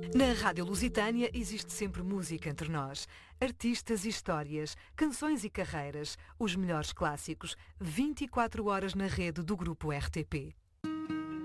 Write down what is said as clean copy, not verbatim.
Na Rádio Lusitânia existe sempre música entre nós. Artistas e histórias, canções e carreiras, os melhores clássicos, 24 horas na rede do Grupo RTP.